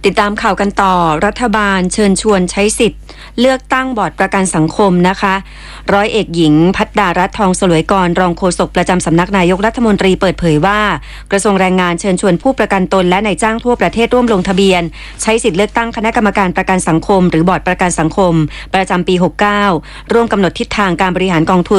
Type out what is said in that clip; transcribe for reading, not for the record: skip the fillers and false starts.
ติดตามข่าวกันต่อรัฐบาลเชิญชวนใช้สิทธิ์เลือกตั้งบอร์ดประกันสังคมนะคะร้อยเอกหญิงภัทรารัตน์ทองสลวยกรรองโฆษกประจำสำนักนายกรัฐมนตรีเปิดเผยว่ากระทรวงแรงงานเชิญชวนผู้ประกันตนและนายจ้างทั่วประเทศร่วมลงทะเบียนใช้สิทธิ์เลือกตั้งคณะกรรมการประกันสังคมหรือบอร์ดประกันสังคมประจำปี 69ร่วมกำหนดทิศทางการบริหารกองทุน